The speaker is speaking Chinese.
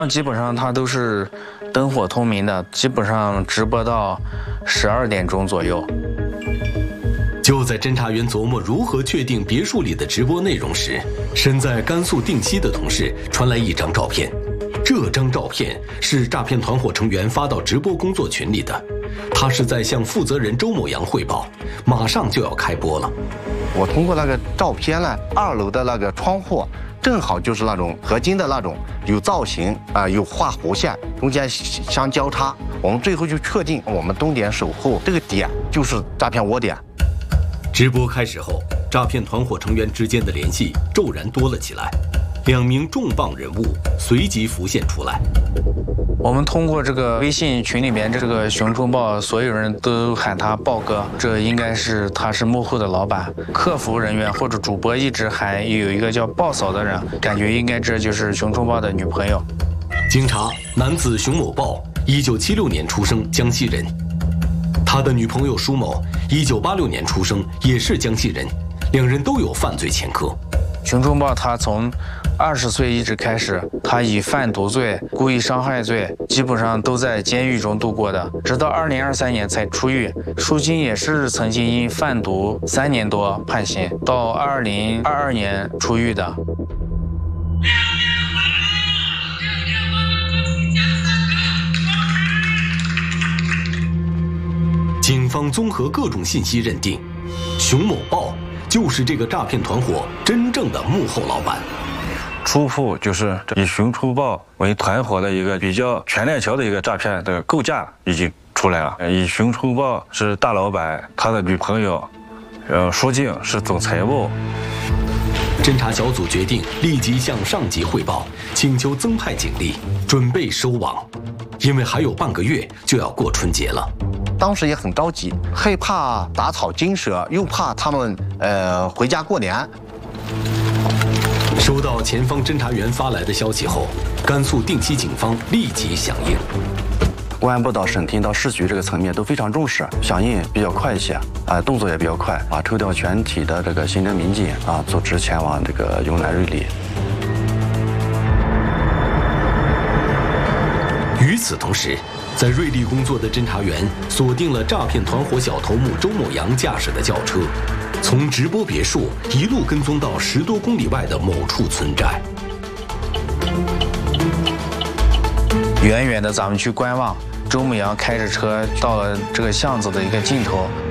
基本上它都是灯火通明的，基本上直播到12点钟左右。 就在侦查员琢磨如何确定别墅里的直播内容时，身在甘肃定西的同事传来一张照片。这张照片是诈骗团伙成员发到直播工作群里的，他是在向负责人周某阳汇报，马上就要开播了。 我通过那个照片呢，2楼的那个窗户正好就是那种合金的那种，有造型有画弧线，中间相交叉。我们最后就确定我们东点守候这个点就是诈骗窝点。 直播开始后，诈骗团伙成员之间的联系骤然多了起来，2名重磅人物随即浮现出来。 我们通过这个微信群里面这个熊出豹，所有人都喊他豹哥，这应该是他是幕后的老板。客服人员或者主播一直喊有一个叫豹嫂的人，感觉应该这就是熊出豹的女朋友。 经查，男子熊某豹1976年出生，江西人。他的女朋友舒某1986年出生，也是江西人，2人都有犯罪前科。 熊出豹他从20岁一直开始，他以贩毒罪、故意伤害罪，基本上都在监狱中度过的，直到2023年才出狱。舒金也是曾经因贩毒3年多判刑，到2022年出狱的。 警方综合各种信息认定，熊某豹就是这个诈骗团伙真正的幕后老板。 初步就是以熊出豹为团伙的一个比较全链条的一个诈骗的构架已经出来了。以熊出豹是大老板，他的女朋友，舒静是总财务。 侦查小组决定立即向上级汇报，请求增派警力，准备收网，因为还有半个月就要过春节了。 当时也很着急，害怕打草惊蛇，又怕他们回家过年。 收到前方侦查员发来的消息后，甘肃定西警方立即响应。 公安部到省厅到市局这个层面都非常重视，响应比较快一些，动作也比较快，抽调全体的这个刑侦民警组织前往这个云南瑞丽。 与此同时，在瑞丽工作的侦查员锁定了诈骗团伙小头目周某阳驾驶的轿车，从直播别墅一路跟踪到10多公里外的某处村寨。 远远的咱们去观望，周某阳开着车到了这个巷子的一个尽头，